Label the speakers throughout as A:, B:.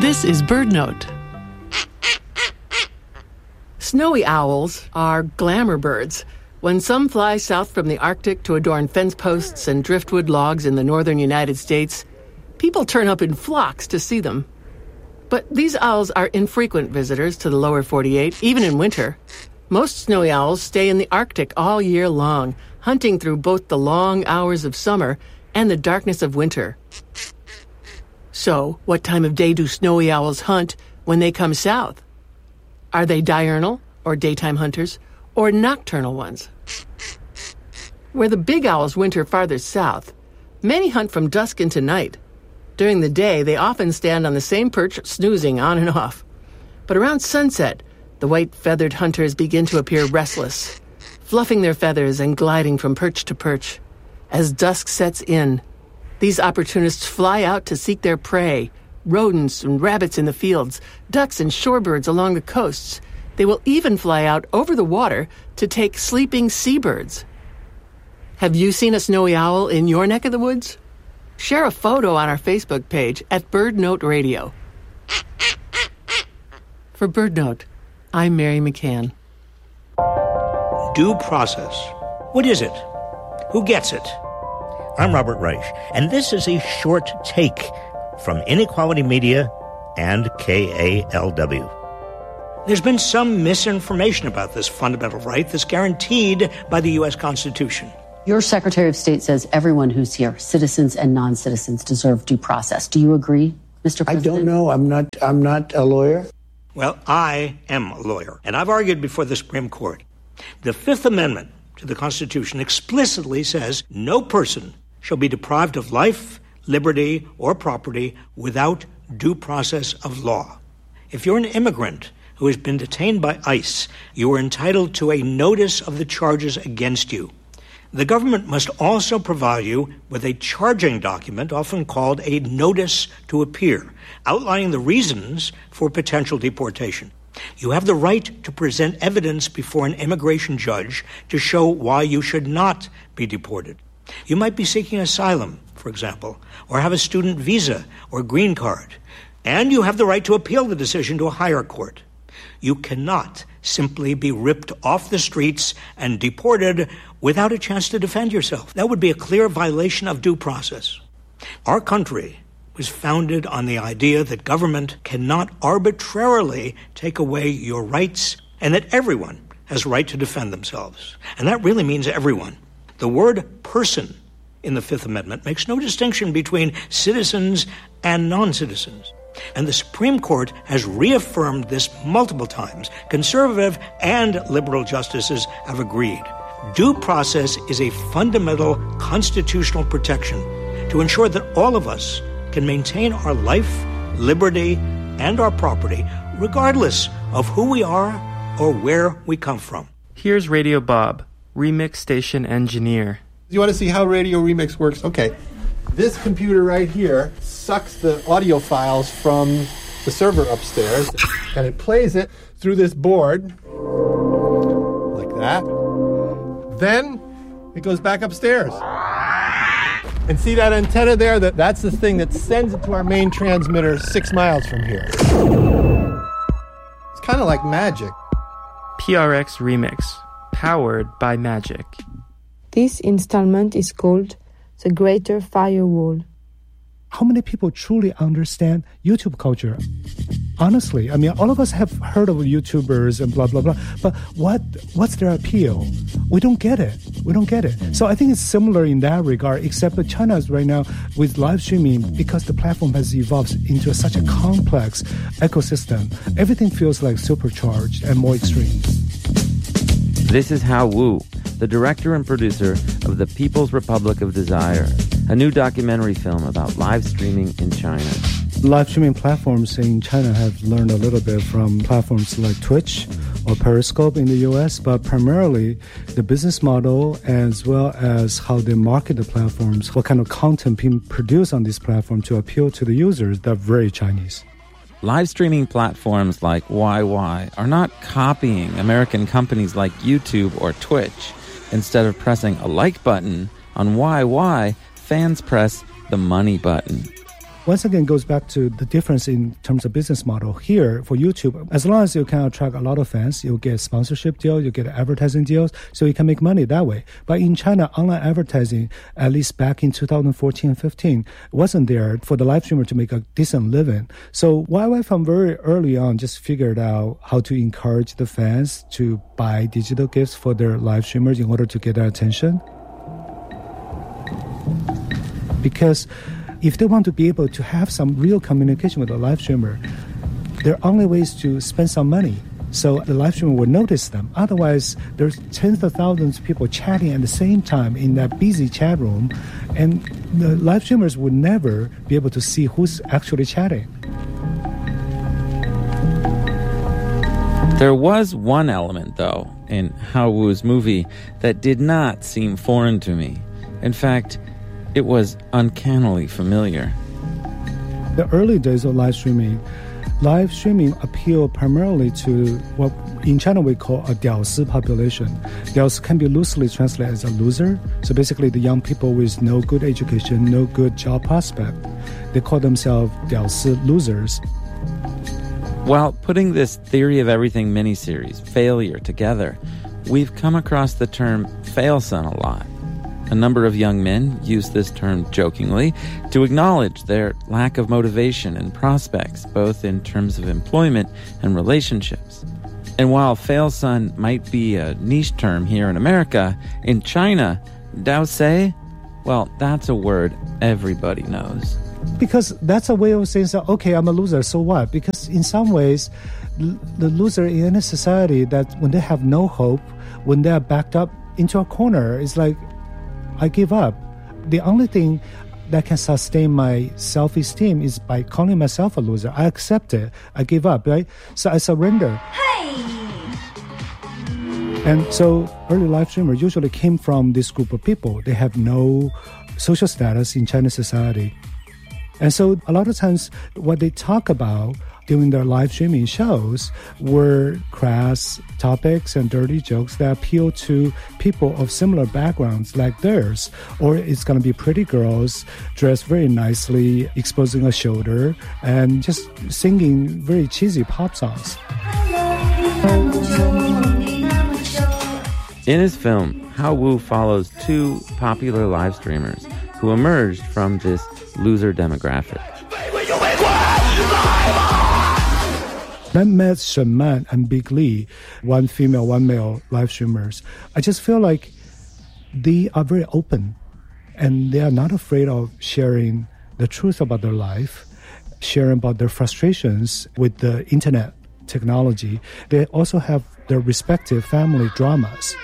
A: This is BirdNote. Snowy owls are glamour birds. When some fly south from the Arctic to adorn fence posts and driftwood logs in the northern United States, people turn up in flocks to see them. But these owls are infrequent visitors to the lower 48, even in winter. Most snowy owls stay in the Arctic all year long, hunting through both the long hours of summer and the darkness of winter. So, what time of day do snowy owls hunt when they come south? Are they diurnal, or daytime hunters, or nocturnal ones? Where the big owls winter farther south, many hunt from dusk into night. During the day, they often stand on the same perch, snoozing on and off. But around sunset, the white-feathered hunters begin to appear restless, fluffing their feathers and gliding from perch to perch. As dusk sets in, these opportunists fly out to seek their prey, rodents and rabbits in the fields, ducks and shorebirds along the coasts. They will even fly out over the water to take sleeping seabirds. Have you seen a snowy owl in your neck of the woods? Share a photo on our Facebook page at BirdNote Radio. For BirdNote, I'm Mary McCann.
B: Due process. What is it? Who gets it? I'm Robert Reich, and this is a short take from Inequality Media and KALW. There's been some misinformation about this fundamental right that's guaranteed by the U.S. Constitution.
C: Your Secretary of State says everyone who's here, citizens and non-citizens, deserve due process. Do you agree, Mr. President?
D: I don't know. I'm not a lawyer.
B: Well, I am a lawyer, and I've argued before the Supreme Court. The Fifth Amendment to the Constitution explicitly says no person shall be deprived of life, liberty, or property without due process of law. If you're an immigrant who has been detained by ICE, you are entitled to a notice of the charges against you. The government must also provide you with a charging document, often called a notice to appear, outlining the reasons for potential deportation. You have the right to present evidence before an immigration judge to show why you should not be deported. You might be seeking asylum, for example, or have a student visa or green card, and you have the right to appeal the decision to a higher court. You cannot simply be ripped off the streets and deported without a chance to defend yourself. That would be a clear violation of due process. Our country was founded on the idea that government cannot arbitrarily take away your rights and that everyone has a right to defend themselves. And that really means everyone. The word person in the Fifth Amendment makes no distinction between citizens and non-citizens. And the Supreme Court has reaffirmed this multiple times. Conservative and liberal justices have agreed. Due process is a fundamental constitutional protection to ensure that all of us can maintain our life, liberty, and our property, regardless of who we are or where we come from.
E: Here's Radio Bob, Remix Station Engineer.
F: You want to see how Radio Remix works? Okay. This computer right here sucks the audio files from the server upstairs, and it plays it through this board, like that. Then it goes back upstairs. And see that antenna there? That's the thing that sends it to our main transmitter 6 miles from here. It's kind of like magic.
E: PRX Remix, powered by Magic.
G: This installment is called The Greater Firewall.
H: How many people truly understand YouTube culture? Honestly, I mean, all of us have heard of YouTubers and blah, blah, blah, but what's their appeal? We don't get it. So I think it's similar in that regard, except that China is right now with live streaming, because the platform has evolved into such a complex ecosystem. Everything feels like supercharged and more extreme.
I: This is Hao Wu, the director and producer of The People's Republic of Desire, a new documentary film about live streaming in China.
H: Live streaming platforms in China have learned a little bit from platforms like Twitch or Periscope in the US, but primarily the business model as well as how they market the platforms, what kind of content being produced on this platform to appeal to the users, they're very Chinese.
I: Live streaming platforms like YY are not copying American companies like YouTube or Twitch. Instead of pressing a like button on YY, fans press the money button.
H: Once again, goes back to the difference in terms of business model. Here, for YouTube, as long as you can attract a lot of fans, you'll get sponsorship deals, you get advertising deals, so you can make money that way. But in China, online advertising, at least back in 2014 and 15, wasn't there for the live streamer to make a decent living. So YY from very early on just figured out how to encourage the fans to buy digital gifts for their live streamers in order to get their attention. Because if they want to be able to have some real communication with a live streamer, their only way is to spend some money. So the live streamer will notice them. Otherwise, there's tens of thousands of people chatting at the same time in that busy chat room, and the live streamers would never be able to see who's actually chatting.
I: There was one element, though, in Hao Wu's movie that did not seem foreign to me. In fact, it was uncannily familiar.
H: The early days of live streaming appealed primarily to what in China we call a 屌丝 population. 屌丝 can be loosely translated as a loser. So basically the young people with no good education, no good job prospect. They call themselves 屌丝 losers.
I: While putting this Theory of Everything miniseries, Failure, together, we've come across the term fail-son a lot. A number of young men use this term jokingly to acknowledge their lack of motivation and prospects, both in terms of employment and relationships. And while fail-son might be a niche term here in America, in China, daosei, well, that's a word everybody knows.
H: Because that's a way of saying, okay, I'm a loser, so what? Because in some ways, the loser in any society, that when they have no hope, when they are backed up into a corner, it's like, I give up. The only thing that can sustain my self-esteem is by calling myself a loser. I accept it. I give up, right? So I surrender. Hey! And so early live streamers usually came from this group of people. They have no social status in Chinese society. And so a lot of times what they talk about during their live streaming shows were crass topics and dirty jokes that appeal to people of similar backgrounds like theirs. Or it's going to be pretty girls dressed very nicely, exposing a shoulder, and just singing very cheesy pop songs.
I: In his film, Hao Wu follows two popular live streamers who emerged from this loser demographic.
H: I met Shen Man and Big Lee, one female, one male live streamers. I just feel like they are very open and they are not afraid of sharing the truth about their life, sharing about their frustrations with the internet technology. They also have their respective family dramas.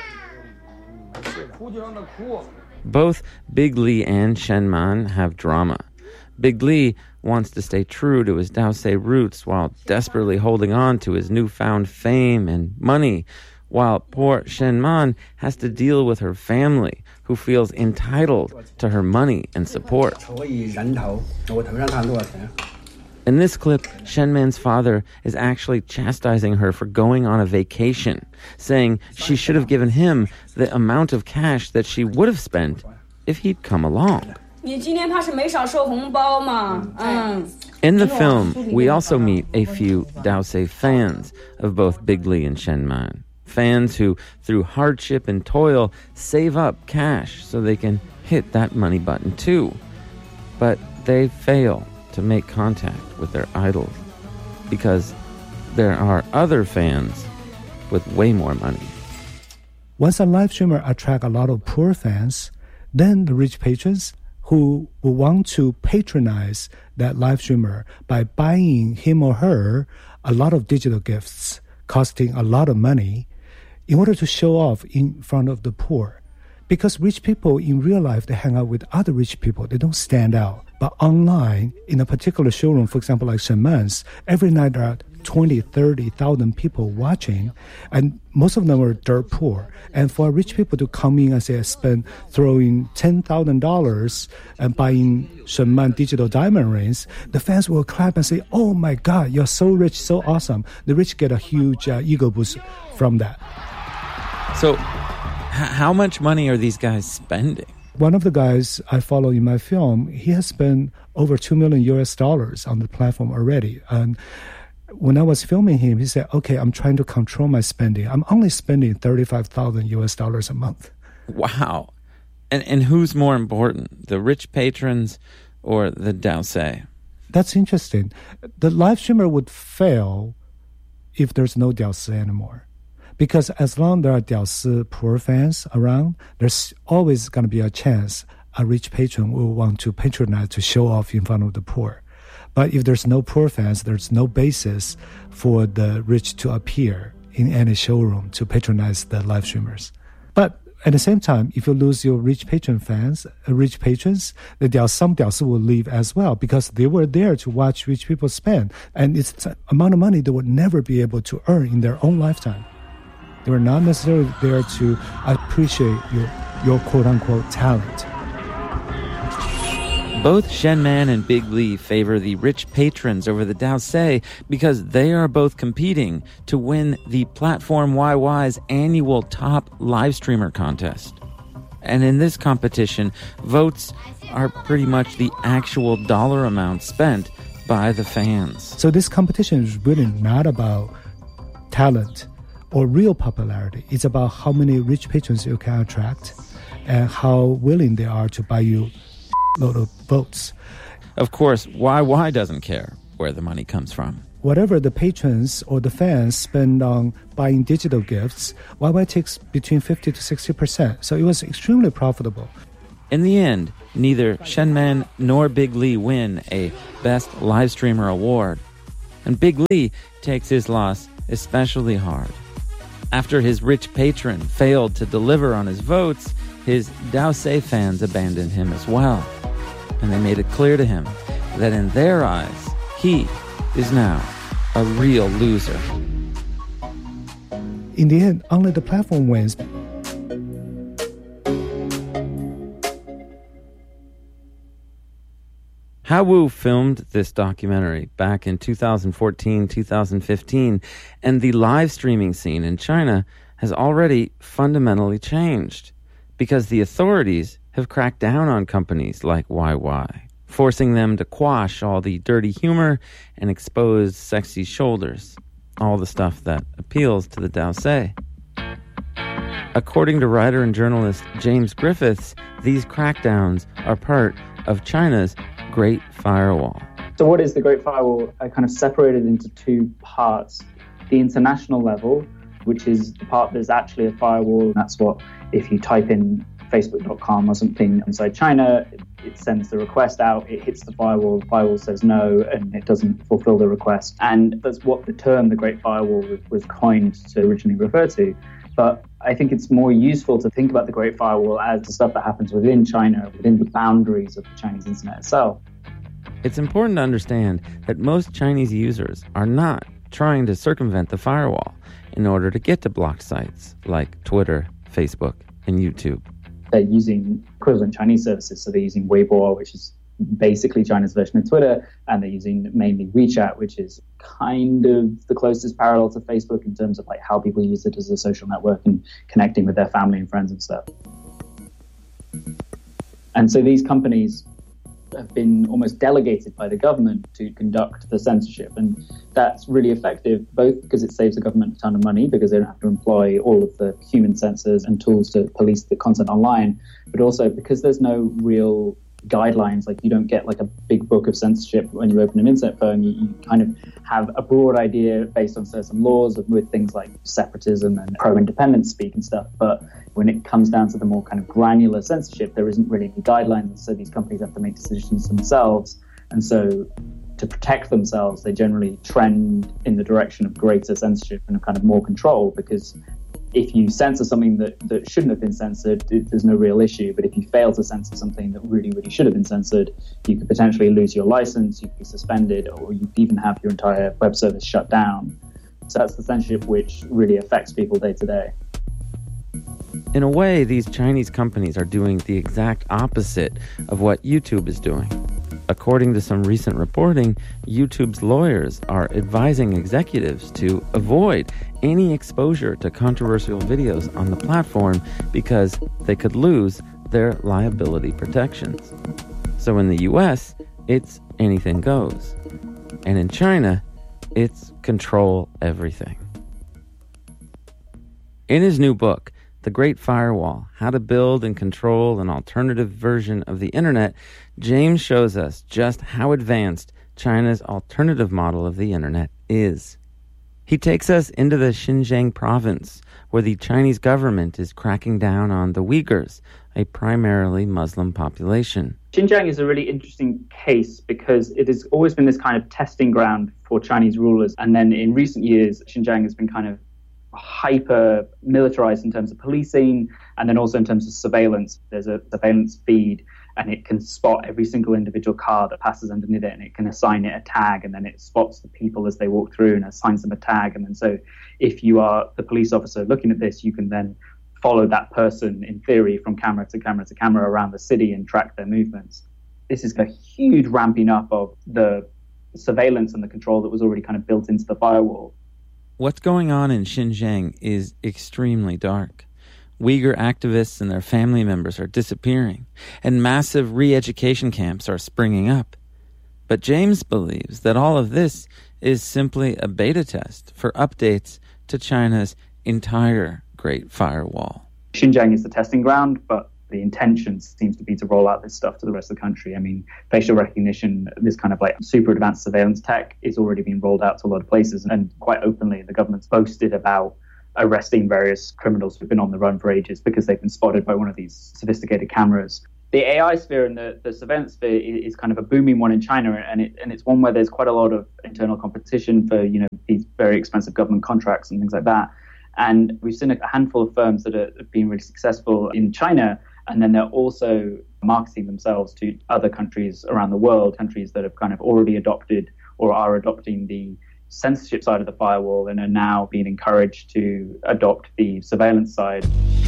I: Both Big Lee and Shen Man have drama. Big Lee wants to stay true to his daosei roots while desperately holding on to his newfound fame and money, while poor Shen Man has to deal with her family, who feels entitled to her money and support. In this clip, Shen Man's father is actually chastising her for going on a vacation, saying she should have given him the amount of cash that she would have spent if he'd come along. In the film, we also meet a few daosei fans of both Big Lee and Shen Man. Fans who, through hardship and toil, save up cash so they can hit that money button too. But they fail to make contact with their idols because there are other fans with way more money.
H: Once a live streamer attracts a lot of poor fans, then the rich patrons who will want to patronize that live streamer by buying him or her a lot of digital gifts costing a lot of money in order to show off in front of the poor. Because rich people in real life, they hang out with other rich people. They don't stand out. But online, in a particular showroom, for example, like Shen Man's, every night there are 20, 30,000 people watching, and most of them are dirt poor. And for rich people to come in and say, throwing $10,000 and buying Shen Man digital diamond rings, the fans will clap and say, oh my God, you're so rich, so awesome. The rich get a huge ego boost from that.
I: So how much money are these guys spending?
H: One of the guys I follow in my film, he has spent over $2 million on the platform already. And when I was filming him, he said, okay, I'm trying to control my spending. I'm only spending $35,000 a month.
I: Wow. And who's more important, the rich patrons or the Daosai?
H: That's interesting. The live streamer would fail if there's no Daosai anymore. Because as long as there are Daosai poor fans around, there's always going to be a chance a rich patron will want to patronize to show off in front of the poor. But if there's no poor fans, there's no basis for the rich to appear in any showroom to patronize the live streamers. But at the same time, if you lose your rich patrons, some Daosai will leave as well because they were there to watch rich people spend. And it's an amount of money they would never be able to earn in their own lifetime. They were not necessarily there to appreciate your quote-unquote talent.
I: Both Shen Man and Big Lee favor the rich patrons over the Daosai because they are both competing to win the Platform YY's annual top live streamer contest. And in this competition, votes are pretty much the actual dollar amount spent by the fans.
H: So this competition is really not about talent or real popularity. It's about how many rich patrons you can attract and how willing they are to buy you a load of votes.
I: Of course, YY doesn't care where the money comes from.
H: Whatever the patrons or the fans spend on buying digital gifts, YY takes between 50 to 60%. So it was extremely profitable.
I: In the end, neither Shen Man nor Big Lee win a Best Live Streamer award. And Big Lee takes his loss especially hard. After his rich patron failed to deliver on his votes, his Daosai fans abandoned him as well. And they made it clear to him that in their eyes, he is now a real loser.
H: In the end, only the platform wins.
I: Hawu filmed this documentary back in 2014, 2015, and the live streaming scene in China has already fundamentally changed because the authorities have cracked down on companies like YY, forcing them to quash all the dirty humor and expose sexy shoulders, all the stuff that appeals to the Daosai. According to writer and journalist James Griffiths, these crackdowns are part of China's Great Firewall.
J: So what is the Great Firewall? I kind of separated into two parts. The international level, which is the part that's actually a firewall. That's what, if you type in facebook.com or something inside China, it sends the request out, it hits the firewall says no, and it doesn't fulfill the request. And that's what the term the Great Firewall was coined to originally refer to. But I think it's more useful to think about the Great Firewall as the stuff that happens within China, within the boundaries of the Chinese internet itself.
I: It's important to understand that most Chinese users are not trying to circumvent the firewall in order to get to blocked sites like Twitter, Facebook, and YouTube.
J: They're using equivalent Chinese services, so they're using Weibo, which is basically China's version of Twitter, and they're using mainly WeChat, which is kind of the closest parallel to Facebook in terms of like how people use it as a social network and connecting with their family and friends and stuff. And so these companies have been almost delegated by the government to conduct the censorship, and that's really effective, both because it saves the government a ton of money because they don't have to employ all of the human censors and tools to police the content online, but also because there's no real guidelines. Like, you don't get like a big book of censorship when you open an internet phone. You kind of have a broad idea based on certain laws with things like separatism and pro-independence speak and stuff. But when it comes down to the more kind of granular censorship, there isn't really any guidelines. And so these companies have to make decisions themselves. And so to protect themselves, they generally trend in the direction of greater censorship and kind of more control, because if you censor something that shouldn't have been censored, there's no real issue. But if you fail to censor something that really, really should have been censored, you could potentially lose your license, you could be suspended, or you could even have your entire web service shut down. So that's the censorship which really affects people day to day.
I: In a way, these Chinese companies are doing the exact opposite of what YouTube is doing. According to some recent reporting, YouTube's lawyers are advising executives to avoid any exposure to controversial videos on the platform because they could lose their liability protections. So in the US, it's anything goes. And in China, it's control everything. In his new book, The Great Firewall, How to Build and Control an Alternative Version of the Internet, James shows us just how advanced China's alternative model of the Internet is. He takes us into the Xinjiang province, where the Chinese government is cracking down on the Uyghurs, a primarily Muslim population.
J: Xinjiang is a really interesting case because it has always been this kind of testing ground for Chinese rulers. And then in recent years, Xinjiang has been kind of hyper militarized in terms of policing and then also in terms of surveillance. There's a surveillance feed and it can spot every single individual car that passes underneath it and it can assign it a tag, and then it spots the people as they walk through and assigns them a tag. And then so if you are the police officer looking at this, you can then follow that person in theory from camera to camera to camera around the city and track their movements. This is a huge ramping up of the surveillance and the control that was already kind of built into the firewall.
I: What's going on in Xinjiang is extremely dark. Uyghur activists and their family members are disappearing, and massive re-education camps are springing up. But James believes that all of this is simply a beta test for updates to China's entire Great Firewall.
J: Xinjiang is the testing ground, but the intention seems to be to roll out this stuff to the rest of the country. I mean, facial recognition, this kind of like super advanced surveillance tech is already being rolled out to a lot of places. And quite openly, the government's boasted about arresting various criminals who've been on the run for ages because they've been spotted by one of these sophisticated cameras. The AI sphere and the surveillance sphere is kind of a booming one in China, and it's one where there's quite a lot of internal competition for, you know, these very expensive government contracts and things like that. And we've seen a handful of firms that have been really successful in China, and then they're also marketing themselves to other countries around the world, countries that have kind of already adopted or are adopting the censorship side of the firewall and are now being encouraged to adopt the surveillance side.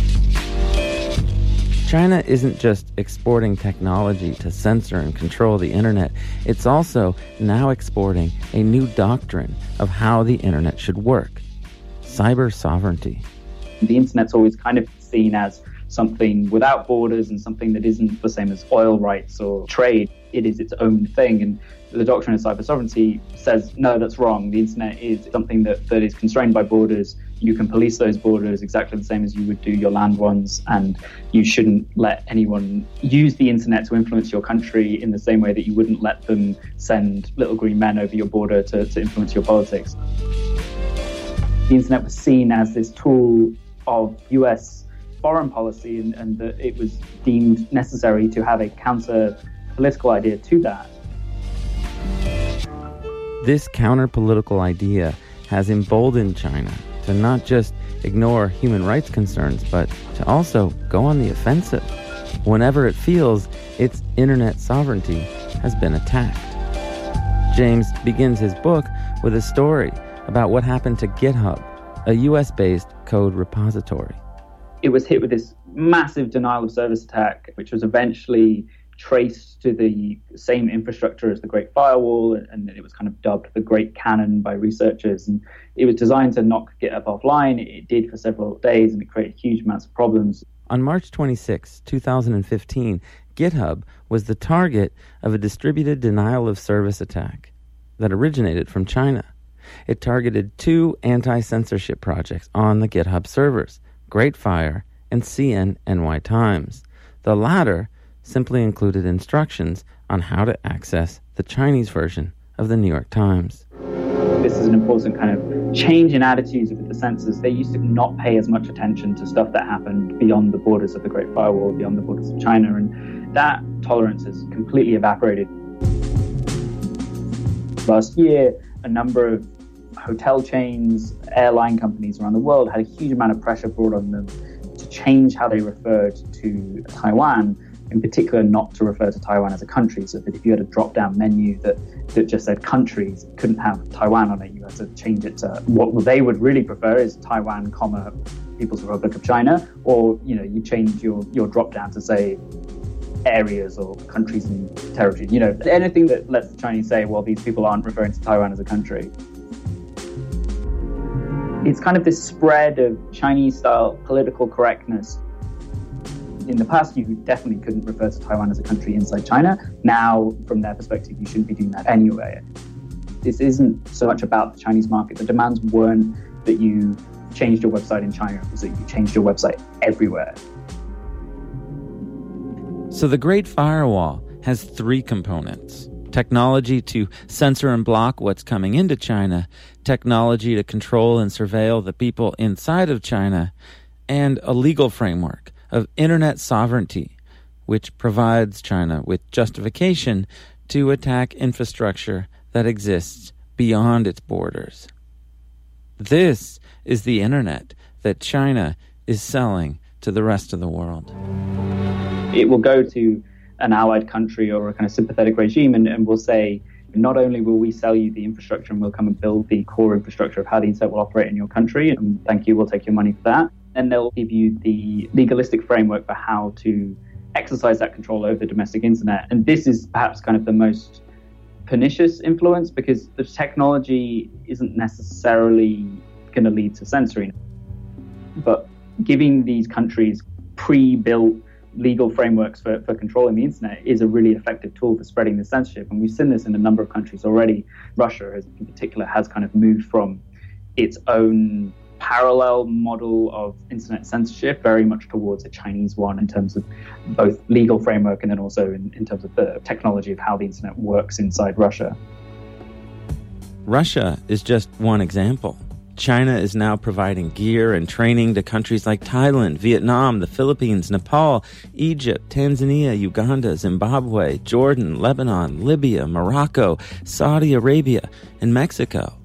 I: China isn't just exporting technology to censor and control the internet, it's also now exporting a new doctrine of how the internet should work: cyber sovereignty.
J: The internet's always kind of seen as something without borders and something that isn't the same as oil rights or trade. It is its own thing. And the doctrine of cyber sovereignty says, no, that's wrong. The internet is something that is constrained by borders. You can police those borders exactly the same as you would do your land ones, and you shouldn't let anyone use the internet to influence your country in the same way that you wouldn't let them send little green men over your border to influence your politics. The internet was seen as this tool of US foreign policy, and that it was deemed necessary to have a counter-political idea to that.
I: This counter-political idea has emboldened China to not just ignore human rights concerns, but to also go on the offensive whenever it feels its internet sovereignty has been attacked. James begins his book with a story about what happened to GitHub, a US-based code repository.
J: It was hit with this massive denial of service attack, which was eventually traced to the same infrastructure as the Great Firewall, and it was kind of dubbed the Great Cannon by researchers. And it was designed to knock GitHub offline. It did for several days, and it created huge amounts of problems.
I: On March 26, 2015, GitHub was the target of a distributed denial of service attack that originated from China. It targeted two anti-censorship projects on the GitHub servers, Great Fire and CNNY Times. The latter simply included instructions on how to access the Chinese version of the New York Times.
J: This is an important kind of change in attitudes with the censors. They used to not pay as much attention to stuff that happened beyond the borders of the Great Firewall, beyond the borders of China, and that tolerance has completely evaporated. Last year, a number of hotel chains, airline companies around the world had a huge amount of pressure brought on them to change how they referred to Taiwan, in particular not to refer to Taiwan as a country, so that if you had a drop-down menu that just said countries, it couldn't have Taiwan on it. You had to change it to what they would really prefer is Taiwan, People's Republic of China, or you change your drop-down to say areas or countries and territories. Anything that lets the Chinese say, well, these people aren't referring to Taiwan as a country. It's kind of this spread of Chinese-style political correctness. In the past, you definitely couldn't refer to Taiwan as a country inside China. Now, from their perspective, you shouldn't be doing that anyway. This isn't so much about the Chinese market. The demands weren't that you changed your website in China, it was that you changed your website everywhere.
I: So the Great Firewall has 3 components: technology to censor and block what's coming into China, technology to control and surveil the people inside of China, and a legal framework of internet sovereignty, which provides China with justification to attack infrastructure that exists beyond its borders. This is the internet that China is selling to the rest of the world.
J: It will go to an allied country or a kind of sympathetic regime and will say, not only will we sell you the infrastructure and we'll come and build the core infrastructure of how the internet will operate in your country, and thank you, we'll take your money for that. And they'll give you the legalistic framework for how to exercise that control over the domestic internet. And this is perhaps kind of the most pernicious influence, because the technology isn't necessarily going to lead to censoring. But giving these countries pre-built legal frameworks for controlling the internet is a really effective tool for spreading the censorship. And we've seen this in a number of countries already. Russia, in particular, has kind of moved from its own parallel model of internet censorship very much towards a Chinese one in terms of both legal framework and then also in terms of the technology of how the internet works inside Russia.
I: Russia is just one example. China is now providing gear and training to countries like Thailand, Vietnam, the Philippines, Nepal, Egypt, Tanzania, Uganda, Zimbabwe, Jordan, Lebanon, Libya, Morocco, Saudi Arabia, and Mexico.